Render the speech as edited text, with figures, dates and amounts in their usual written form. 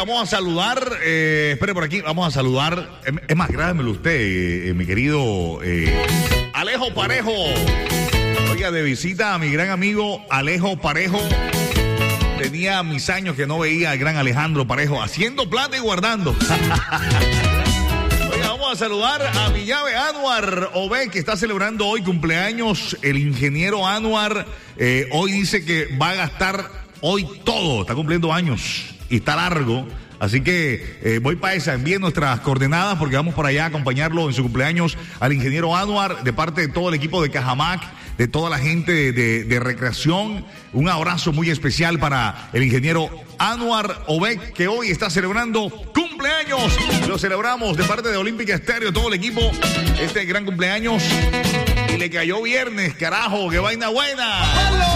vamos a saludar, espere por aquí, vamos a saludar, es más, grábemelo usted, mi querido Alejo Parejo. Oiga, de visita a mi gran amigo Alejo Parejo. Tenía mis años que no veía al gran Alejandro Parejo haciendo plata y guardando. Oiga, vamos a saludar a mi llave Anwar Obed, que está celebrando hoy cumpleaños. El ingeniero Anwar hoy dice que va a gastar hoy todo, está cumpliendo años y está largo. Así que voy para esa, envíen nuestras coordenadas porque vamos para allá a acompañarlo en su cumpleaños al ingeniero Anwar, de parte de todo el equipo de Cajamac, de toda la gente de recreación. Un abrazo muy especial para el ingeniero Anwar Obed, que hoy está celebrando cumpleaños. Lo celebramos de parte de Olímpica Estéreo, todo el equipo, este gran cumpleaños. Y le cayó viernes, carajo, qué vaina buena.